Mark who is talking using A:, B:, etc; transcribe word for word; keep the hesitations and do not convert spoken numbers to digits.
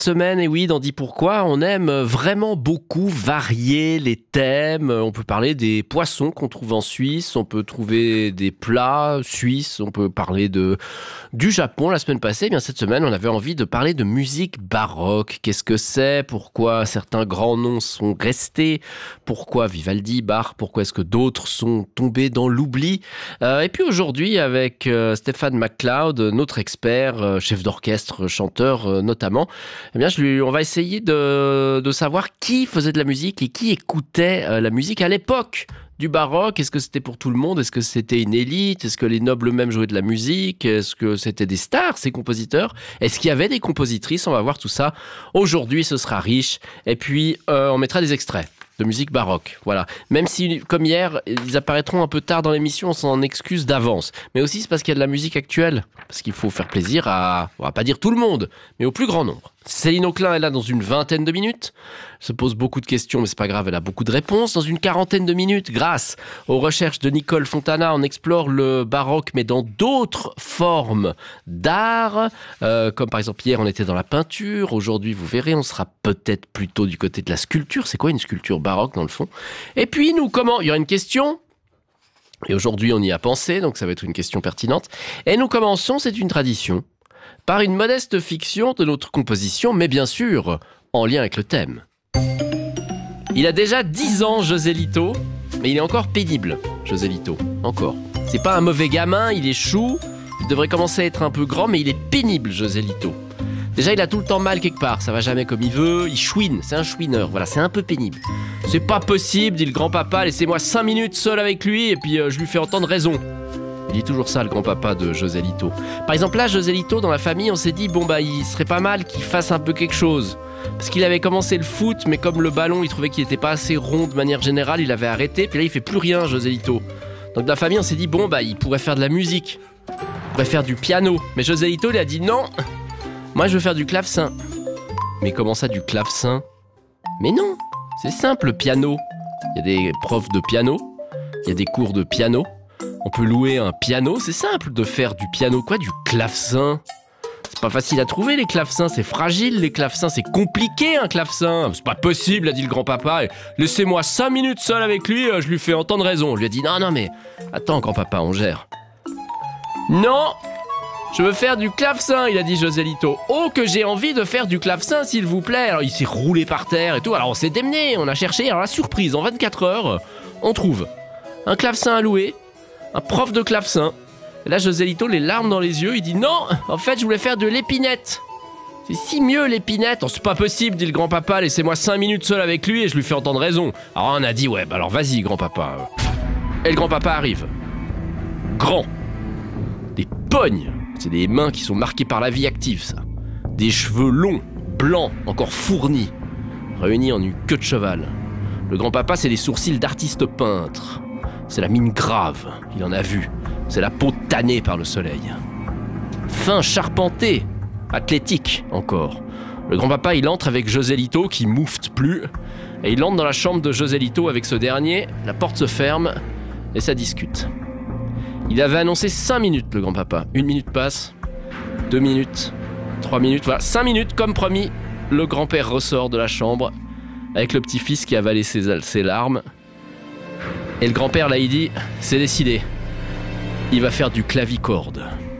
A: Semaine, et oui, dans Dis Pourquoi, on aime vraiment beaucoup varier les thèmes. On peut parler des poissons qu'on trouve en Suisse, on peut trouver des plats suisses, on peut parler de, du Japon. La semaine passée, eh bien cette semaine, on avait envie de parler de musique baroque. Qu'est-ce que c'est? Pourquoi certains grands noms sont restés? Pourquoi Vivaldi, Bach? Pourquoi est-ce que d'autres sont tombés dans l'oubli? euh, Et puis aujourd'hui, avec euh, Stéphane McLeod, notre expert, euh, chef d'orchestre, chanteur euh, notamment, eh bien, je lui, on va essayer de, de savoir qui faisait de la musique et qui écoutait euh, la musique à l'époque du baroque. Est-ce que c'était pour tout le monde? Est-ce que c'était une élite? Est-ce que les nobles eux-mêmes jouaient de la musique? Est-ce que c'était des stars, ces compositeurs? Est-ce qu'il y avait des compositrices? On va voir tout ça. Aujourd'hui, ce sera riche. Et puis, euh, on mettra des extraits de musique baroque, voilà. Même si, comme hier, ils apparaîtront un peu tard dans l'émission, on s'en excuse d'avance. Mais aussi, c'est parce qu'il y a de la musique actuelle. Parce qu'il faut faire plaisir à, on va pas dire tout le monde, mais au plus grand nombre. Céline Auclin est là dans une vingtaine de minutes. Elle se pose beaucoup de questions, mais c'est pas grave, elle a beaucoup de réponses. Dans une quarantaine de minutes, grâce aux recherches de Nicole Fontana, on explore le baroque, mais dans d'autres formes d'art. Euh, comme par exemple, hier, on était dans la peinture. Aujourd'hui, vous verrez, on sera peut-être plutôt du côté de la sculpture. C'est quoi une sculpture baroque, dans le fond? Et puis, nous, comment? Il y aura une question. Et aujourd'hui, on y a pensé, donc ça va être une question pertinente. Et nous commençons, c'est une tradition, par une modeste fiction de notre composition, mais bien sûr, en lien avec le thème. Il a déjà dix ans, José Lito, mais il est encore pénible, José Lito, encore. C'est pas un mauvais gamin, il est chou, il devrait commencer à être un peu grand, mais il est pénible, José Lito. Déjà, il a tout le temps mal quelque part, ça va jamais comme il veut, il chouine, c'est un chouineur, voilà, c'est un peu pénible. C'est pas possible, dit le grand-papa, laissez-moi cinq minutes seul avec lui, et puis euh, je lui fais entendre raison. Il dit toujours ça, le grand-papa de José Lito. Par exemple, là, José Lito, dans la famille, on s'est dit, bon bah, il serait pas mal qu'il fasse un peu quelque chose. Parce qu'il avait commencé le foot, mais comme le ballon, il trouvait qu'il était pas assez rond de manière générale, il avait arrêté, puis là, il fait plus rien, José Lito. Donc, dans la famille, on s'est dit, bon bah, il pourrait faire de la musique. Il pourrait faire du piano. Mais José Lito, il a dit, non, moi, je veux faire du clavecin. Mais comment ça, du clavecin? Mais non, c'est simple, le piano. Il y a des profs de piano, il y a des cours de piano. On peut louer un piano, c'est simple de faire du piano. Quoi, du clavecin? C'est pas facile à trouver, les clavecins, c'est fragile, les clavecins, c'est compliqué, un clavecin. C'est pas possible, a dit le grand-papa. Laissez-moi cinq minutes seul avec lui, je lui fais entendre raison. Je lui ai dit, non, non, mais attends, grand-papa, on gère. Non, je veux faire du clavecin, il a dit José Lito. Oh, que j'ai envie de faire du clavecin, s'il vous plaît. Alors, il s'est roulé par terre et tout. Alors, on s'est démené, on a cherché. Alors, la surprise, en vingt-quatre heures, on trouve un clavecin à louer, un prof de clavecin. Et là, José Lito, les larmes dans les yeux, il dit non, en fait, je voulais faire de l'épinette. C'est si mieux, l'épinette. Oh, c'est pas possible, dit le grand-papa, laissez-moi cinq minutes seul avec lui et je lui fais entendre raison. Alors, on a dit, ouais, bah alors vas-y, grand-papa. Et le grand-papa arrive. Grand. Des pognes. C'est des mains qui sont marquées par la vie active, ça. Des cheveux longs, blancs, encore fournis, réunis en une queue de cheval. Le grand-papa, c'est les sourcils d'artiste peintre. C'est la mine grave, il en a vu. C'est la peau tannée par le soleil. Fin charpenté, athlétique encore. Le grand-papa, il entre avec José Lito qui moufte plus. Et il entre dans la chambre de José Lito avec ce dernier. La porte se ferme et ça discute. Il avait annoncé cinq minutes, le grand-papa. Une minute passe, deux minutes, trois minutes, voilà, cinq minutes, comme promis. Le grand-père ressort de la chambre avec le petit-fils qui avalait ses, ses larmes. Et le grand-père, là, il dit, c'est décidé. Il va faire du clavicorde.